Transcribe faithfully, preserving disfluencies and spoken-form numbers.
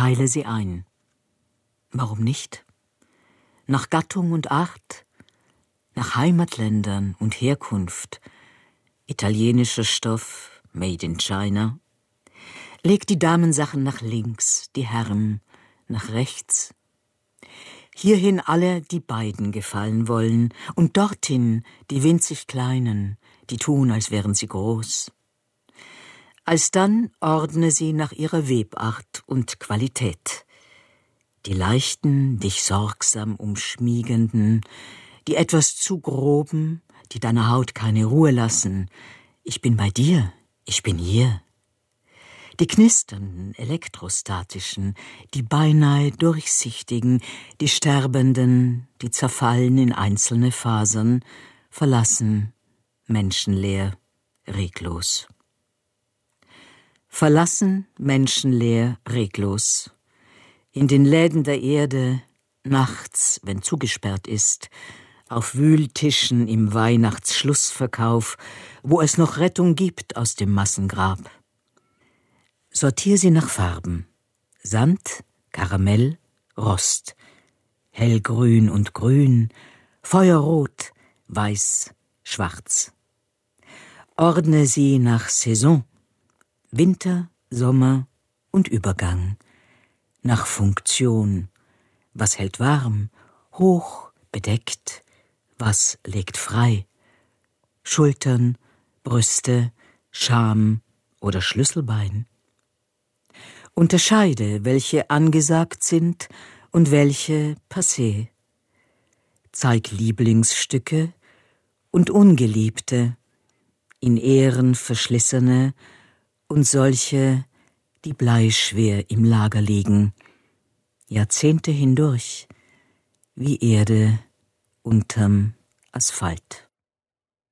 teile sie ein. Warum nicht? Nach Gattung und Art, nach Heimatländern und Herkunft, italienischer Stoff, made in China. Legt die Damensachen nach links, die Herren nach rechts. Hierhin alle, die beiden gefallen wollen, und dorthin die winzig Kleinen, die tun, als wären sie groß. Alsdann ordne sie nach ihrer Webart und Qualität. Die leichten, dich sorgsam umschmiegenden, die etwas zu groben, die deiner Haut keine Ruhe lassen. Ich bin bei dir, ich bin hier. Die knisternden, elektrostatischen, die beinahe durchsichtigen, die sterbenden, die zerfallen in einzelne Fasern, verlassen, menschenleer, reglos. Verlassen, menschenleer, reglos. In den Läden der Erde, nachts, wenn zugesperrt ist, auf Wühltischen im Weihnachtsschlussverkauf, wo es noch Rettung gibt aus dem Massengrab. Sortier sie nach Farben. Sand, Karamell, Rost. Hellgrün und grün, Feuerrot, weiß, schwarz. Ordne sie nach Saison. Winter, Sommer und Übergang. Nach Funktion. Was hält warm, hoch, bedeckt. Was legt frei. Schultern, Brüste, Scham oder Schlüsselbein. Unterscheide, welche angesagt sind und welche passé. Zeig Lieblingsstücke und ungeliebte, in Ehren verschlissene und solche, die bleischwer im Lager liegen, Jahrzehnte hindurch, wie Erde unterm Asphalt.